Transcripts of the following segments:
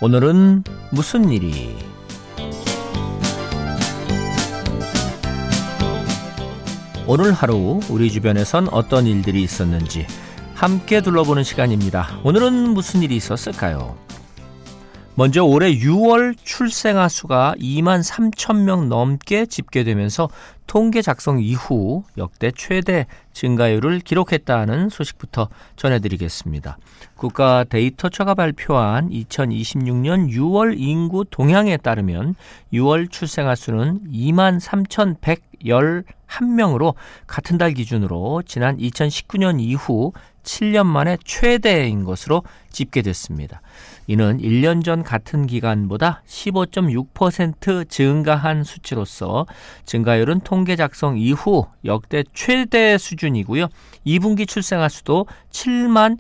오늘은 무슨 일이? 오늘 하루 우리 주변에선 어떤 일들이 있었는지 함께 둘러보는 시간입니다. 오늘은 무슨 일이 있었을까요? 먼저 올해 6월 출생아 수가 2만 3천 명 넘게 집계되면서 통계 작성 이후 역대 최대 증가율을 기록했다는 소식부터 전해드리겠습니다. 국가 데이터처가 발표한 2026년 6월 인구 동향에 따르면 6월 출생아 수는 2만 3,111명으로 같은 달 기준으로 지난 2019년 이후 7년 만에 최대인 것으로 집계됐습니다. 이는 1년 전 같은 기간보다 15.6% 증가한 수치로서 증가율은 통계 작성 이후 역대 최대 수준이고요. 2분기 출생아 수도 7만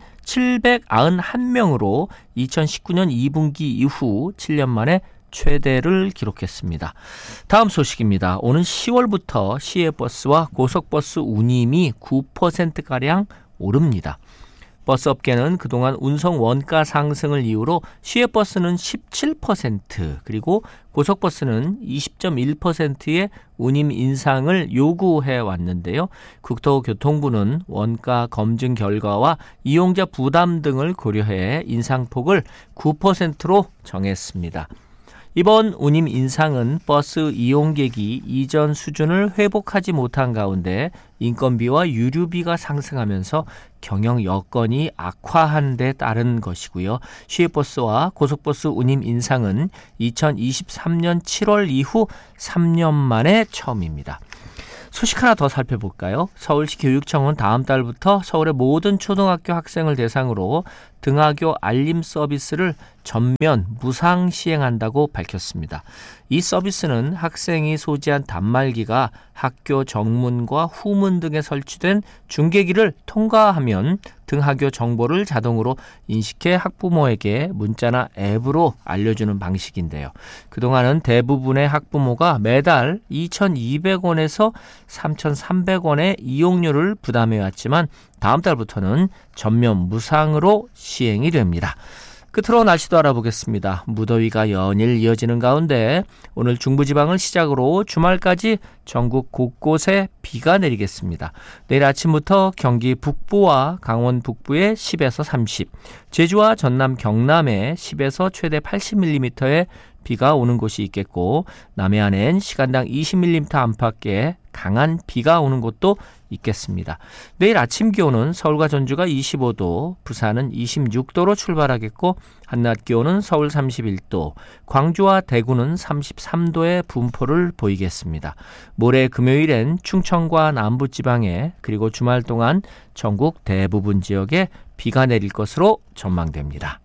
791명으로 2019년 2분기 이후 7년 만에 최대를 기록했습니다. 다음 소식입니다. 오는 10월부터 시외버스와 고속버스 운임이 9%가량 오릅니다. 버스업계는 그동안 운송 원가 상승을 이유로 시외버스는 17% 그리고 고속버스는 20.1%의 운임 인상을 요구해 왔는데요. 국토교통부는 원가 검증 결과와 이용자 부담 등을 고려해 인상폭을 9%로 정했습니다. 이번 운임 인상은 버스 이용객이 이전 수준을 회복하지 못한 가운데 인건비와 유류비가 상승하면서 경영 여건이 악화한 데 따른 것이고요. 시외버스와 고속버스 운임 인상은 2023년 7월 이후 3년 만에 처음입니다. 소식 하나 더 살펴볼까요? 서울시 교육청은 다음 달부터 서울의 모든 초등학교 학생을 대상으로 등하교 알림 서비스를 전면 무상 시행한다고 밝혔습니다. 이 서비스는 학생이 소지한 단말기가 학교 정문과 후문 등에 설치된 중계기를 통과하면 등하교 정보를 자동으로 인식해 학부모에게 문자나 앱으로 알려주는 방식인데요. 그동안은 대부분의 학부모가 매달 2,200원에서 3,300원의 이용료를 부담해왔지만 다음 달부터는 전면 무상으로 시행이 됩니다. 끝으로 날씨도 알아보겠습니다. 무더위가 연일 이어지는 가운데 오늘 중부지방을 시작으로 주말까지 전국 곳곳에 비가 내리겠습니다. 내일 아침부터 경기 북부와 강원 북부에 10에서 30, 제주와 전남 경남에 10에서 최대 80mm의 비가 오는 곳이 있겠고 남해안엔 시간당 20mm 안팎의 강한 비가 오는 곳도 있겠습니다. 내일 아침 기온은 서울과 전주가 25도, 부산은 26도로 출발하겠고 한낮 기온은 서울 31도, 광주와 대구는 33도의 분포를 보이겠습니다. 모레 금요일엔 충청과 남부지방에 그리고 주말 동안 전국 대부분 지역에 비가 내릴 것으로 전망됩니다.